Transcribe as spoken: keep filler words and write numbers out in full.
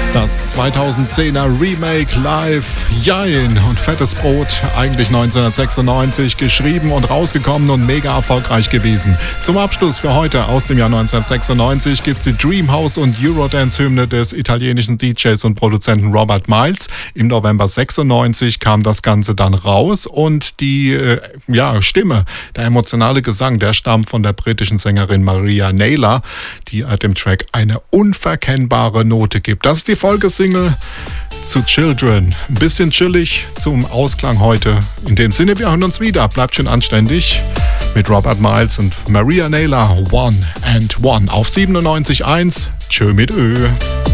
Das zweitausendzehner Remake live, Jein und Fettes Brot, eigentlich neunzehnhundertsechsundneunzig, geschrieben und rausgekommen und mega erfolgreich gewesen. Zum Abschluss für heute aus dem Jahr neunzehnhundertsechsundneunzig gibt's die Dreamhouse und Eurodance-Hymne des italienischen D Js und Produzenten Robert Miles. Im November sechsundneunzig kam das Ganze dann raus und die äh, ja, Stimme, der emotionale Gesang, der stammt von der britischen Sängerin Maria Naylor, die äh, dem Track eine unverkennbare Note gibt. Das ist die Folgesingle zu Children. Ein bisschen chillig zum Ausklang heute. In dem Sinne, wir hören uns wieder. Bleibt schön anständig mit Robert Miles und Maria Naylor. One and One auf siebenundneunzig Komma eins. Tschö mit Ö.